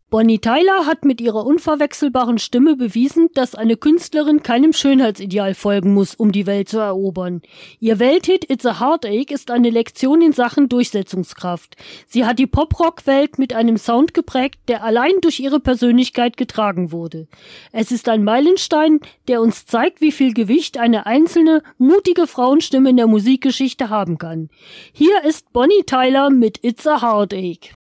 Bonnie Tyler hat mit ihrer unverwechselbaren Stimme bewiesen, dass eine Künstlerin keinem Schönheitsideal folgen muss, um die Welt zu erobern. Ihr Welthit It's a Heartache ist eine Lektion in Sachen Durchsetzungskraft. Sie hat die Pop-Rock-Welt mit einem Sound geprägt, der allein durch ihre Persönlichkeit getragen wurde. Es ist ein Meilenstein, der uns zeigt, wie viel Gewicht eine einzelne, mutige Frauenstimme in der Musikgeschichte haben kann. Hier ist Bonnie Tyler mit It's a Heartache.